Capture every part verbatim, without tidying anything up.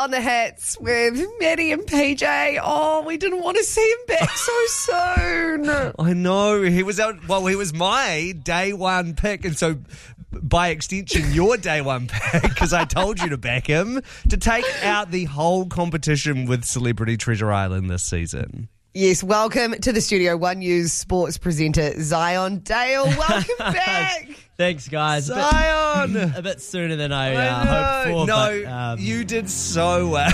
on the Hits with Maddie and P J. Oh, we didn't want to see him back so soon. I know. He was out, well, he was my day one pick, and so by extension, your day one pick, because I told you to back him, to take out the whole competition with Celebrity Treasure Island this season. Yes, welcome to the studio, One News sports presenter Zion Dale. Welcome back. Thanks, guys. Zion! A bit, a bit sooner than I, I uh, hoped for. No, but, um, you did so well.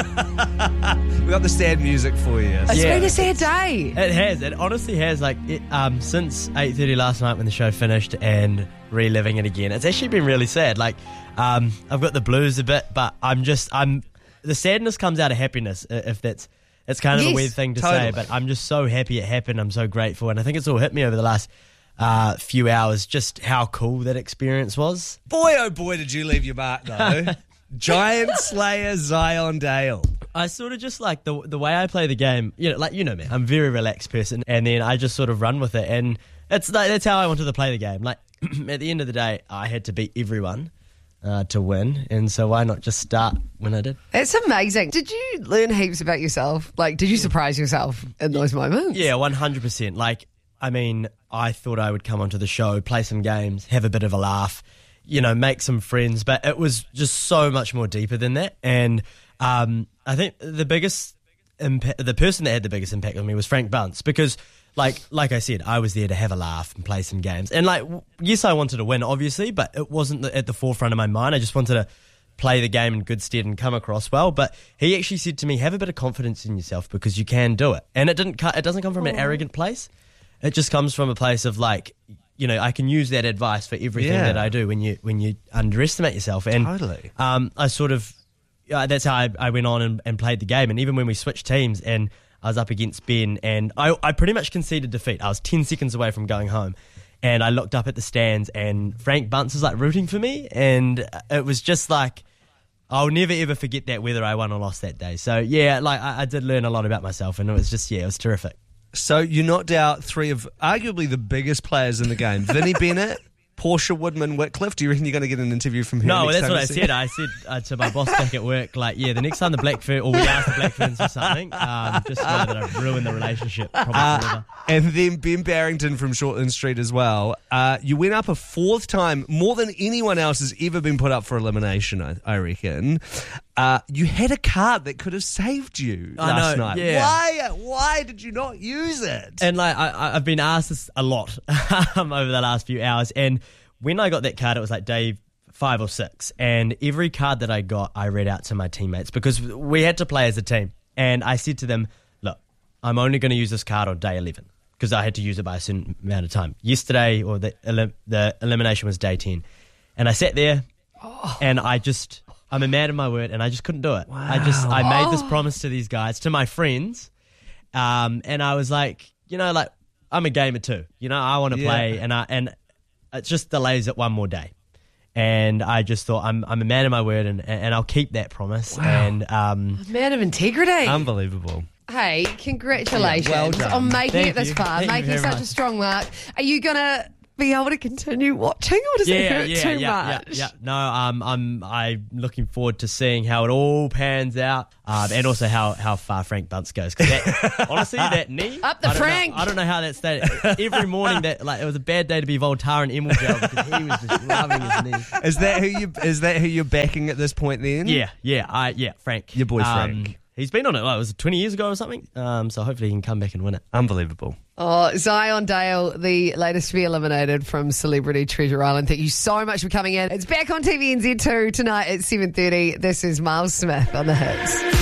We got the sad music for you. It's Yeah. been a sad day. It has. It honestly has. Like it, um, since eight thirty last night when the show finished and reliving it again, it's actually been really sad. Like um, I've got the blues a bit, but I'm just I'm the sadness comes out of happiness. If that's it's kind of Yes, a weird thing to totally. say, but I'm just so happy it happened. I'm so grateful, and I think it's all hit me over the last uh, few hours just how cool that experience was. Boy, oh boy, did you leave your mark, though. Giant Slayer Zion Dale. I sort of just like the the way I play the game. You know, like you know me, I'm a very relaxed person, and then I just sort of run with it, and it's like, that's how I wanted to play the game. Like at the end of the day, I had to beat everyone uh, to win, and so why not just start when I did? It's amazing. Did you learn heaps about yourself? Like, did you surprise yourself in those moments? Yeah, one hundred percent. Like, I mean, I thought I would come onto the show, play some games, have a bit of a laugh, you know, make some friends, but it was just so much more deeper than that. And um, I think the biggest impact, the person that had the biggest impact on me was Frank Bunce, because like like I said, I was there to have a laugh and play some games. And like, yes, I wanted to win, obviously, but it wasn't at the forefront of my mind. I just wanted to play the game in good stead and come across well. But he actually said to me, have a bit of confidence in yourself because you can do it. And it didn't cut, it doesn't come from an arrogant place. It just comes from a place of like, you know, I can use that advice for everything Yeah. that I do when you when you underestimate yourself. And Totally. um, I sort of, uh, that's how I, I went on and, and played the game. And even when we switched teams and I was up against Ben, and I, I pretty much conceded defeat. I was ten seconds away from going home. And I looked up at the stands and Frank Bunce was like rooting for me. And it was just like, I'll never ever forget that, whether I won or lost that day. So yeah, like I, I did learn a lot about myself, and it was just, yeah, it was terrific. So you knocked out three of arguably the biggest players in the game. Vinnie Bennett, Portia Woodman-Whitcliffe. Do you reckon you're going to get an interview from her? No, next that's time what you I see said. her? I said uh, to my boss back at work, like, yeah, the next time the Blackfern, or we ask the Blackferns or something, um, just know that I've ruined the relationship. Probably forever. And then Ben Barrington from Shortland Street as well. Uh, you went up a fourth time, more than anyone else has ever been put up for elimination, I, I reckon. Uh, you had a card that could have saved you I last know, night. yeah. Why? Why did you not use it? And like I, I- I've been asked this a lot um, over the last few hours. And when I got that card, it was like day five or six. And every card that I got, I read out to my teammates because we had to play as a team. And I said to them, look, I'm only going to use this card on day eleven because I had to use it by a certain amount of time. Yesterday, or the elim- the elimination was day ten. And I sat there and I just... I'm a man of my word, and I just couldn't do it. I just, I made this promise to these guys, to my friends, um, and I was like, you know, like, I'm a gamer too. You know, I want to Yeah. play, and I, and it just delays it one more day. And I just thought, I'm, I'm a man of my word, and, and I'll keep that promise. And um, Man of integrity. Unbelievable. Hey, congratulations Yeah, well done. on making Thank it this you. far, Thank you making very such much. a strong mark. Are you going to be able to continue watching, or does it yeah, hurt yeah, too yeah, much? yeah, yeah. No, um, I'm, I'm looking forward to seeing how it all pans out, um, and also how, how far Frank Bunce goes. 'Cause that, honestly, that knee, Up the I don't Frank. Know, I don't know how that stayed. Every morning, that like it was a bad day to be Voltaren and Emil Gel because he was just loving his knee. Is that who you? Is that who you're backing at this point? Then, Yeah, yeah, I, yeah, Frank, Your boy Um, Frank. he's been on it. Like, it was twenty years ago or something. Um, so hopefully he can come back and win it. Unbelievable. Oh, Zion Dale, the latest to be eliminated from Celebrity Treasure Island. Thank you so much for coming in. It's back on T V N Z two tonight at seven thirty. This is Miles Smith on The Hits.